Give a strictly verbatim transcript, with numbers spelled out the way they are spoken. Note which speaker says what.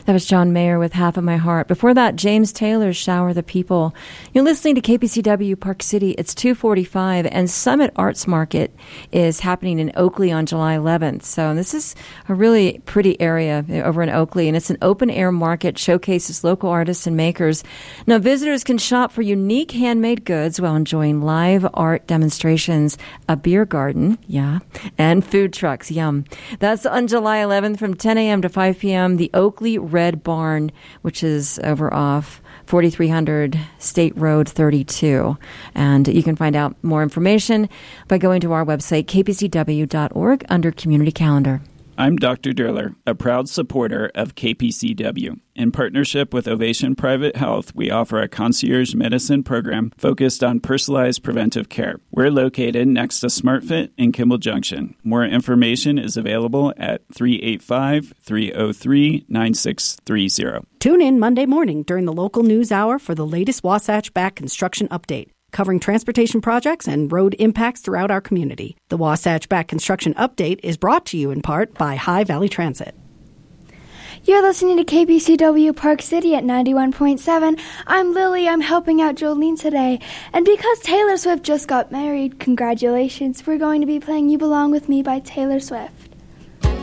Speaker 1: That was John Mayer with Half of My Heart. Before that, James Taylor's Shower the People. You're listening to K P C W Park City. It's two forty-five, and Summit Arts Market is happening in Oakley on July eleventh. So this is a really pretty area over in Oakley, and it's an open-air market, showcases local artists and makers. Now, visitors can shop for unique handmade goods while enjoying live art demonstrations, a beer garden, yeah, and food trucks, yum. That's on July eleventh from ten a.m. to five p.m. The Oakley Red Barn, which is over off forty-three hundred State Road thirty-two. And you can find out more information by going to our website, k p c w dot org, under Community Calendar.
Speaker 2: I'm Doctor Durler, a proud supporter of K P C W. In partnership with Ovation Private Health, we offer a concierge medicine program focused on personalized preventive care. We're located next to SmartFit in Kimball Junction. More information is available at three eight five, three oh three, nine six three zero.
Speaker 3: Tune in Monday morning during the local news hour for the latest Wasatch Back construction update, covering transportation projects and road impacts throughout our community. The Wasatch Back Construction Update is brought to you in part by High Valley Transit.
Speaker 4: You're listening to K P C W Park City at ninety-one point seven. I'm Lily. I'm helping out Jolene today. And because Taylor Swift just got married, congratulations, we're going to be playing You Belong With Me by Taylor Swift.